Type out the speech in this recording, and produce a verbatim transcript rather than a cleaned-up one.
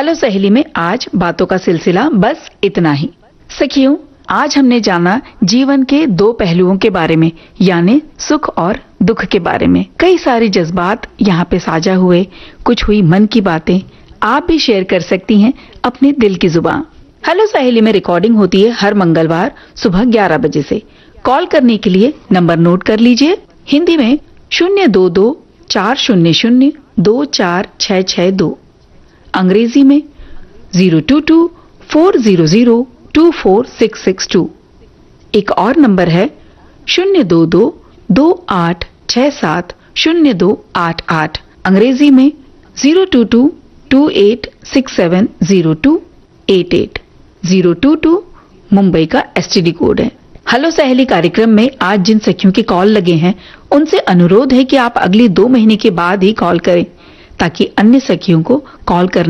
Hello सहेली में आज बातों का सिलसिला बस इतना ही। सखियों, आज हमने जाना जीवन के दो पहलुओं के बारे में, यानी सुख और दुख के बारे में। कई सारे जज्बात यहाँ पे साझा हुए, कुछ हुई मन की बातें। आप भी शेयर कर सकती हैं अपने दिल की जुबान। हेलो सहेली में रिकॉर्डिंग होती है हर मंगलवार सुबह ग्यारह बजे से। कॉल करने के लिए नंबर नोट कर लीजिए। हिंदी में शून्य दो दो चार शून्य शून्य दो चार छह छह दो, अंग्रेजी में zero to to four zero zero to four six six to. एक और नंबर है शून्य दो दो दो आठ छह सात शून्य दो आठ आठ, अंग्रेजी में zero to to to eight six seven zero to eight eight. Zero to to Mumbai का एसटीडी कोड है। हेलो सहेली कार्यक्रम में आज जिन सखियों के कॉल लगे हैं उनसे अनुरोध है कि आप अगले दो महीने के बाद ही कॉल करें, ताकि अन्य सखियों को कॉल करने